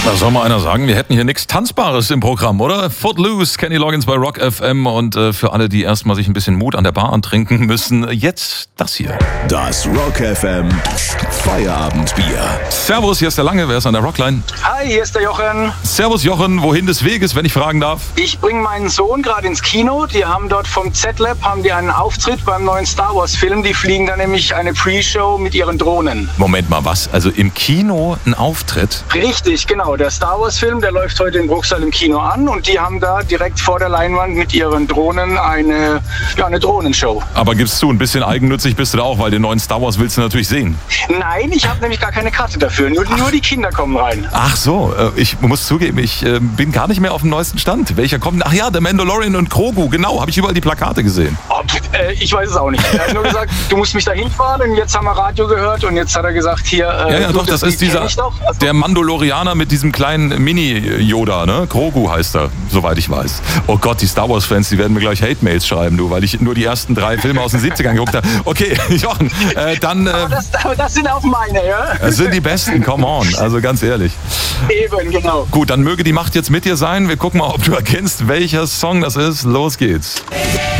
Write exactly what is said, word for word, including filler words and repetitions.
Da soll mal einer sagen, wir hätten hier nichts Tanzbares im Programm, oder? Footloose, Kenny Loggins bei Rock F M und äh, für alle, die erstmal sich ein bisschen Mut an der Bar antrinken müssen, jetzt das hier. Das Rock F M Feierabendbier. Servus, hier ist der Lange, wer ist an der Rockline? Hi, hier ist der Jochen. Servus Jochen, wohin des Weges, wenn ich fragen darf? Ich bringe meinen Sohn gerade ins Kino. Die haben dort vom Z-Lab haben die einen Auftritt beim neuen Star Wars Film. Die fliegen da nämlich eine Pre-Show mit ihren Drohnen. Moment mal, was? Also im Kino ein Auftritt? Richtig, genau. Der Star Wars Film, der läuft heute in Bruchsal im Kino an und die haben da direkt vor der Leinwand mit ihren Drohnen eine, ja, eine Drohnenshow. Aber gibst du, ein bisschen eigennützig bist du da auch, weil den neuen Star Wars willst du natürlich sehen. Nein, ich habe nämlich gar keine Karte dafür. Nur, nur die Kinder kommen rein. Ach so, ich muss zugeben, ich äh, bin gar nicht mehr auf dem neuesten Stand. Welcher kommt? Ach ja, der Mandalorian und Grogu, genau, habe ich überall die Plakate gesehen. Oh, äh, ich weiß es auch nicht. Er hat nur gesagt, du musst mich da hinfahren und jetzt haben wir Radio gehört und jetzt hat er gesagt, hier... Äh, ja, ja, doch, das, das ist dieser, also, der Mandalorianer mit diesem kleinen Mini-Yoda, ne? Grogu heißt er, soweit ich weiß. Oh Gott, die Star Wars-Fans, die werden mir gleich Hate-Mails schreiben, du, weil ich nur die ersten drei Filme aus den siebzigern geguckt habe. Okay, Jochen, äh, dann... Äh, aber, das, aber das sind auch meine, ja? Das sind die besten, come on, also ganz ehrlich. Eben, genau. Gut, dann möge die Macht jetzt mit dir sein. Wir gucken mal, ob du erkennst, welcher Song das ist. Los geht's.